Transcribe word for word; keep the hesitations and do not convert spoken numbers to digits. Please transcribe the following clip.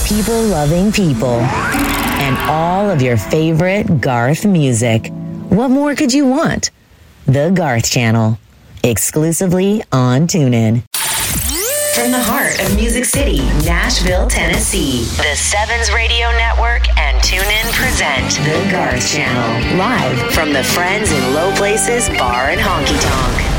people loving people, and all of your favorite Garth music. What more could you want? The Garth Channel, exclusively on TuneIn. From the heart of Music City, Nashville, Tennessee, the Sevens Radio Network and TuneIn present The Garth Channel, live from the Friends in Low Places Bar and Honky Tonk.